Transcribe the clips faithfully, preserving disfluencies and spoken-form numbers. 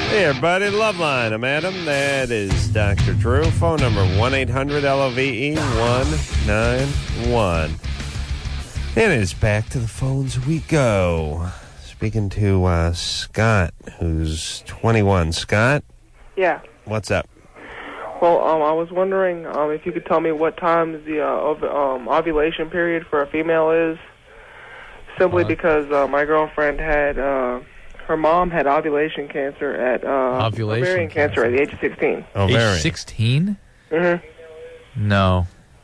Here, buddy, Loveline. I'm Adam. That is Doctor Drew. Phone number one eight hundred L O V E one nine one. And it's back to the phones we go. Speaking to uh, Scott, who's twenty-one. Scott? Yeah. What's up? Well, um, I was wondering um, if you could tell me what times the uh, ov- um, ovulation period for a female is. Simply uh, because uh, my girlfriend had... Uh, Her mom had ovulation cancer at uh, ovulation ovarian cancer. cancer at the age of sixteen. Ovarian. Age sixteen? Mm-hmm. No.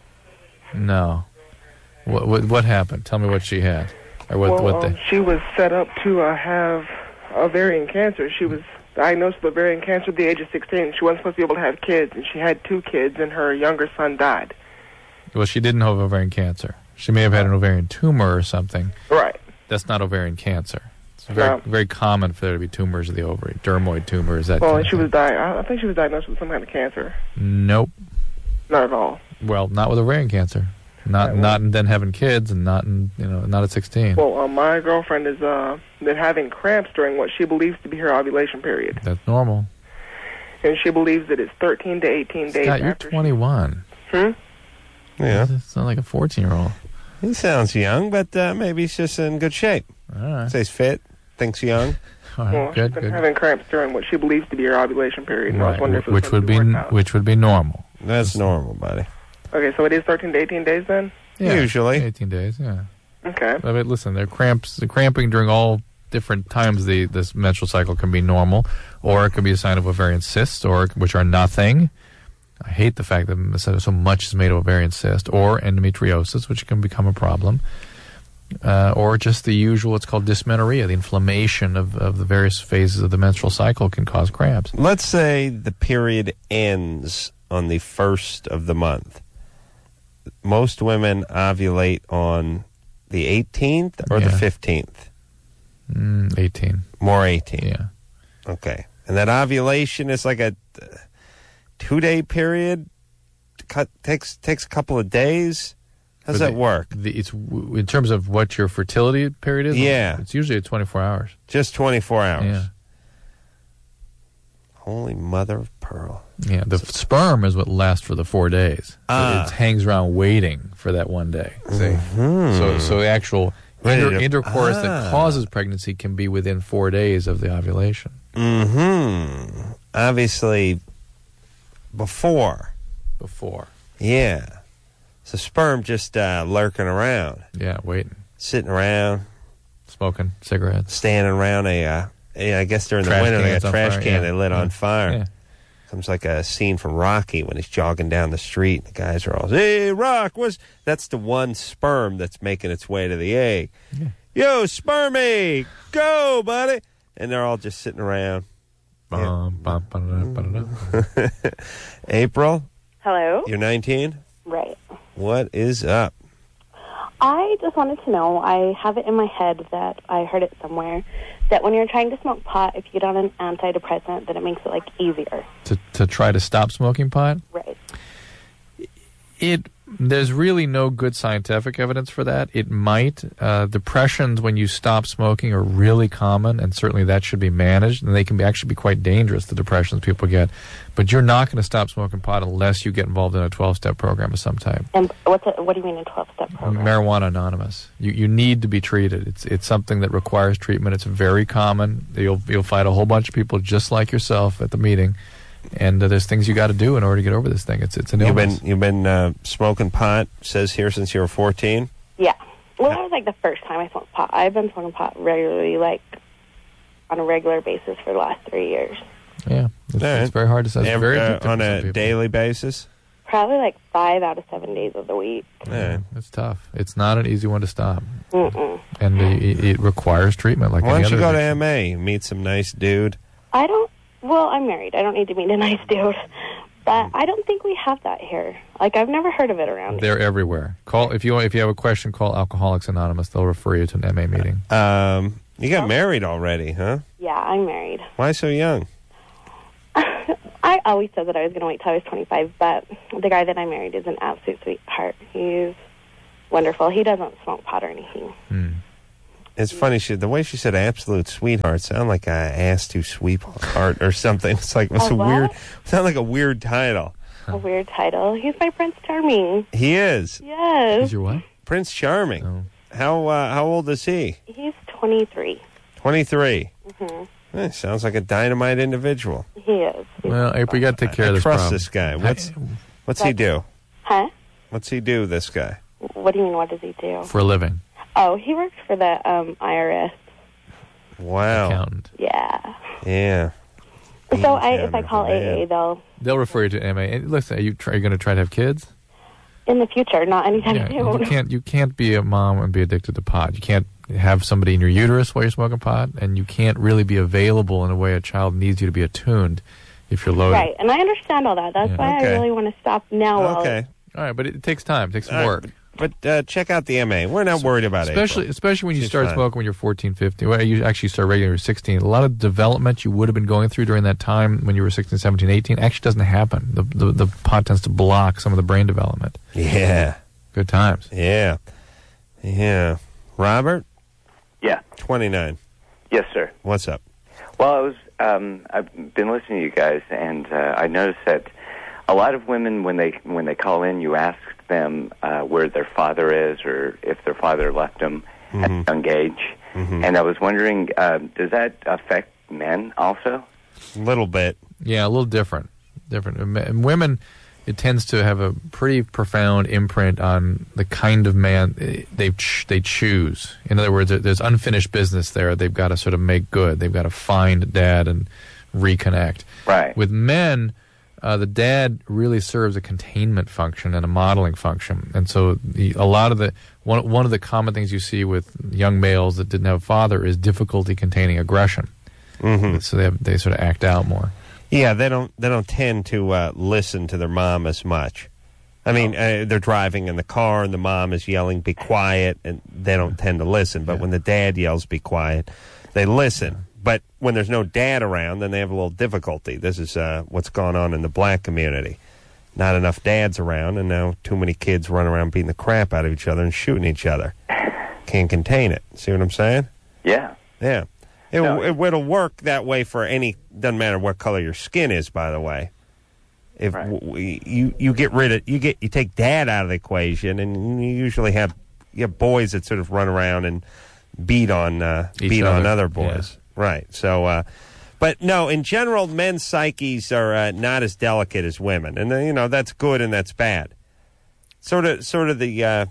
No. What, what what happened? Tell me what she had. Or what, well, what um, they... she was set up to uh, have ovarian cancer. She was diagnosed with ovarian cancer at the age of sixteen. She wasn't supposed to be able to have kids, and she had two kids, and her younger son died. Well, she didn't have ovarian cancer. She may have had an ovarian tumor or something. Right. That's not ovarian cancer. It's very, no. very common for there to be tumors of the ovary, dermoid tumors. That well, kind of she thing. was di- I think she was diagnosed with some kind of cancer. Nope. Not at all. Well, not with ovarian cancer. Not right, well, not in then having kids, and not in you know not at sixteen. Well, uh, my girlfriend has uh, been having cramps during what she believes to be her ovulation period. That's normal. And she believes that it's thirteen to eighteen days Scott, you're after twenty-one. She... Hmm? Yeah. It's not like a fourteen-year-old. He sounds young, but uh, maybe he's just in good shape. All right. Says fit, thinks young. All right. Well, Good, she's been good. having cramps during what she believes to be her ovulation period. And I was Right. wondering if it was Which would be going to work out. which would be normal. That's normal, buddy. Okay, so it is thirteen to eighteen days then? Yeah, Usually. eighteen days. Yeah. Okay. I mean, listen, they're cramps. The cramping during all different times of the this menstrual cycle can be normal, or it could be a sign of ovarian cysts, or which are nothing. I hate the fact that so so much is made of ovarian cyst, or endometriosis, which can become a problem, uh, or just the usual, it's called dysmenorrhea. The inflammation of, of the various phases of the menstrual cycle can cause cramps. Let's say the period ends on the first of the month. Most women ovulate on the eighteenth or Yeah. the fifteenth? Mm, eighteen. More eighteen. Yeah. Okay. And that ovulation is like a uh, two-day period? Cut, takes takes a couple of days? How does For that the- work? The, it's w- in terms of what your fertility period is. Yeah. It's usually at twenty-four hours. Just twenty-four hours? Yeah. Holy mother of pearl. Yeah, the f- sperm is what lasts for the four days. Ah. It hangs around waiting for that one day. See, Mhm. so so the actual Ready inter- to- intercourse ah. that causes pregnancy can be within four days of the ovulation. Mm-hmm. Obviously, before. Before, Yeah. So sperm just uh, lurking around, yeah, waiting, sitting around, smoking cigarettes. standing around a, uh, a I guess during the Trash winter, they cans got a on trash fire, can yeah, they lit yeah, on fire. Yeah. Comes like a scene from Rocky when he's jogging down the street. And the guys are all, hey, Rock, what's... That's the one sperm that's making its way to the egg. Yeah. Yo, spermy, go, buddy. And they're all just sitting around. Bum, bum, ba-da-da, ba-da-da. April, Hello? you're nineteen? Right. What is up? I just wanted to know, I have it in my head that I heard it somewhere, that when you're trying to smoke pot, if you get on an antidepressant, then it makes it, like, easier. to to try to stop smoking pot. Right. It there's really no good scientific evidence for that. It might. Uh, depressions when you stop smoking are really common, and certainly that should be managed, and they can be actually be quite dangerous, the depressions people get. But you're not going to stop smoking pot unless you get involved in a twelve-step program of some type. And what's a, what do you mean a twelve-step program? Marijuana Anonymous. You you need to be treated. It's it's something that requires treatment. It's very common. You'll you'll find a whole bunch of people just like yourself at the meeting. And uh, there's things you got to do in order to get over this thing. It's it's an You've illness. been, you've been uh, smoking pot, says here, since you were fourteen? Yeah. Well, that was, like, the first time I smoked pot. I've been smoking pot regularly, like, on a regular basis for the last three years. Yeah, it's, All right. it's very hard to say. It's Every- very uh, addictive on for some a people. daily basis? Probably, like, five out of seven days of the week. Yeah. It's tough. It's not an easy one to stop, Mm-mm. and it, it requires treatment. Like Why any don't you other go to addiction. M A, meet some nice dude? I don't... Well, I'm married. I don't need to meet a nice dude. But I don't think we have that here. Like, I've never heard of it around here. They're everywhere. Call if you if you have a question. Call Alcoholics Anonymous. They'll refer you to an M A meeting. Um, you got married already, huh? Yeah, I'm married. Why so young? I always said that I was going to wait till I was twenty-five, but the guy that I married is an absolute sweetheart. He's wonderful. He doesn't smoke pot or anything. Hmm. It's funny. She, the way she said "absolute sweetheart" sounded like a ass to sweetheart or something. It's like it's A a what? weird. Sound like a weird title. A weird title. He's my Prince Charming. He is Yes. Is your what? Prince Charming. Oh. How uh, how old is he? He's twenty-three. Twenty-three. Mm-hmm. Eh, sounds like a dynamite individual. He is. He's Well, April, we got to take care I of this trust problem. this guy. What's what's he do? Huh? What's he do? This guy. What do you mean, what does he do? For a living. Oh, he works for the um, I R S. Wow. Accountant. Yeah. Yeah. So I, if I counter, call man. A A, they'll, They'll refer you to M A. And listen, are you, try, are you going to try to have kids? in the future, not anytime Yeah, soon. you can't. You can't be a mom and be addicted to pot. You can't have somebody in your uterus while you're smoking pot, and you can't really be available in a way a child needs you to be attuned if you're loaded. Right, and I understand all that. That's Yeah. why Okay. I really want to stop now. While Okay. All right, but it, it takes time. It takes some All right, work. But uh, check out the M A. We're not worried about it. Especially, especially when you She's start fine. smoking when you're fourteen, fifteen. Well, you actually start regular when you're sixteen. A lot of development you would have been going through during that time when you were sixteen, seventeen, eighteen actually doesn't happen. The, the, the pot tends to block some of the brain development. Yeah. Good times. Yeah. Yeah. Robert? Yeah. twenty-nine. Yes, sir. What's up? Well, I was. Um, I've been listening to you guys, and uh, I noticed that a lot of women, when they when they call in, you ask them uh, where their father is, or if their father left them at a young age. And I was wondering, uh, does that affect men also? A little bit. Yeah, a little different. Different. And men- and women, it tends to have a pretty profound imprint on the kind of man eh, they ch- they choose. In other words, there- there's unfinished business there. They've got to sort of make good. They've got to find dad and reconnect. Right. With men, uh, the dad really serves a containment function and a modeling function. And so the, a lot of the one one of the common things you see with young males that didn't have a father is difficulty containing aggression. Mm-hmm. So they have, they sort of act out more. Yeah, they don't they don't tend to uh, listen to their mom as much. I mean, uh, they're driving in the car and the mom is yelling, "Be quiet," and they don't tend to listen. But Yeah. when the dad yells, "Be quiet," they listen. But when there's no dad around, then they have a little difficulty. This is uh, what's going on in the black community. Not enough dads around, and now too many kids run around beating the crap out of each other and shooting each other. Can't contain it. See what I'm saying? Yeah. Yeah. It, No. it, it'll work that way for any, doesn't matter what color your skin is, by the way. If Right. w- w- you you get rid of, you get you take dad out of the equation, and you usually have, you have boys that sort of run around and beat on, uh, Each beat on other. other boys. Right. So, uh, but no, in general, men's psyches are uh, not as delicate as women. And, uh, you know, that's good and that's bad. Sort of, sort of the, uh,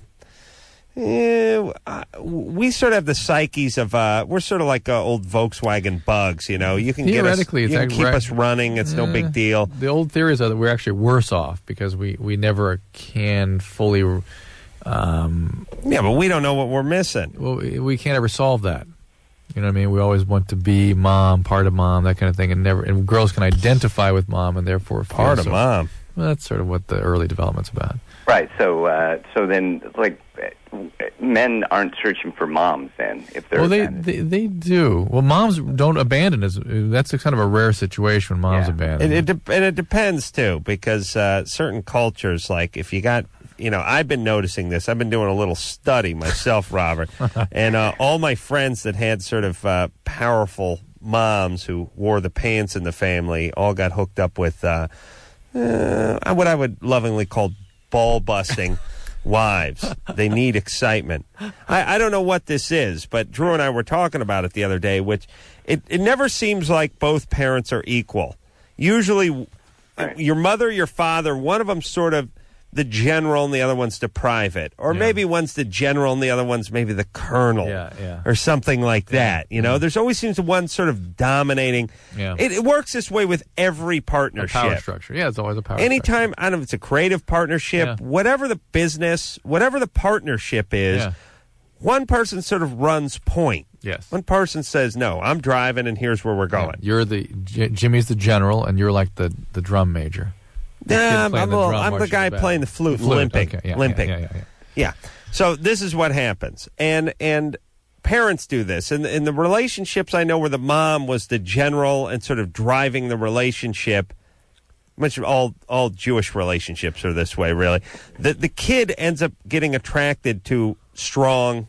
eh, uh, we sort of have the psyches of, uh, we're sort of like uh, old Volkswagen bugs, you know. You can get us, Theoretically, you it's can like keep right- us running. It's no Eh, big deal. The old theories are that we're actually worse off because we, we never can fully, um, Yeah, but we don't know what we're missing. well, we we can't ever solve that. You know what I mean? We always want to be mom, part of mom, that kind of thing, and never. And girls can identify with mom, and therefore feel Part of so- mom. Well, that's sort of what the early development's about. Right. So, uh, so then, like, uh, men aren't searching for moms then, if they're Well, they, abandoned. they they do. Well, moms don't abandon us. That's a kind of a rare situation when moms Yeah. abandon. It, it de- and it depends too, because uh, certain cultures, like if you got, you know, I've been noticing this. I've been doing a little study myself, Robert, and uh, all my friends that had sort of uh, powerful moms who wore the pants in the family all got hooked up with uh, uh, what I would lovingly call ball busting wives. They need excitement. I, I don't know what this is, but Drew and I were talking about it the other day, which it, it never seems like both parents are equal. Usually, Right. your mother, your father, one of them sort of the general and the other one's the private. Or Yeah. maybe one's the general and the other one's maybe the colonel. Yeah, yeah. Or something like that. You know, there's always seems to one sort of dominating. Yeah. It, it works this way with every A partnership. power structure. Yeah, it's always a power structure. Anytime, I don't know if it's a creative partnership, Yeah. whatever the business, whatever the partnership is, Yeah. one person sort of runs point. Yes. One person says, no, I'm driving and here's where we're going. You're the J- Jimmy's the general, and you're like the, the drum major. The kid Yeah, I'm, playing I'm, the a little- drum I'm the marching guy band. playing the flute, Flute, limping. okay, yeah, limping. Yeah, yeah, yeah, Yeah. So this is what happens. And and parents do this. And in the relationships I know where the mom was the general and sort of driving the relationship, much of all all Jewish relationships are this way, really. The the kid ends up getting attracted to strong,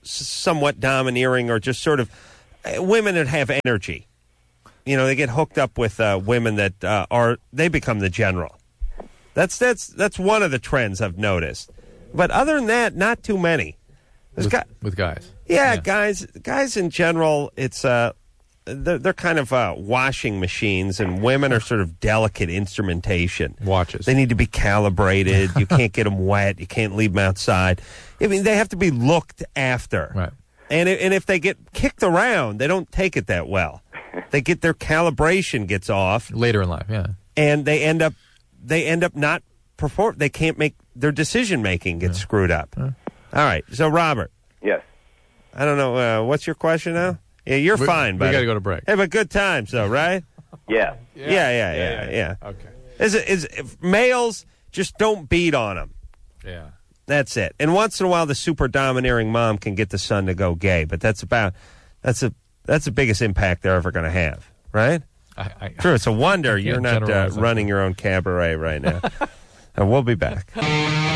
s- somewhat domineering or just sort of uh, women that have energy. You know, they get hooked up with uh, women that uh, are they become the general. That's that's that's one of the trends I've noticed. But other than that, not too many. With, got, with guys. Yeah, Yeah. guys. Guys in general, it's uh, they're, they're kind of uh, washing machines, and women are sort of delicate instrumentation. Watches. They need to be calibrated. You can't get them wet. You can't leave them outside. I mean, they have to be looked after. Right. And i- and if they get kicked around, they don't take it that well. They get their calibration gets off, Later in life, yeah. and they end up they end up not perform. They can't make their decision making gets screwed up. All right. So Robert, Yes. I don't know uh, what's your question now. Yeah, you're We- fine, we buddy. gotta go to break. Hey, but good times though, right? Yeah. Yeah, yeah, yeah, yeah. yeah. Okay. Is it is if males just don't beat on them? Yeah. That's it. And once in a while, the super domineering mom can get the son to go gay, but that's about that's a that's the biggest impact they're ever going to have, right? I, I, True. It's a wonder you're not uh, generalize that. running your own cabaret right now. And we'll be back.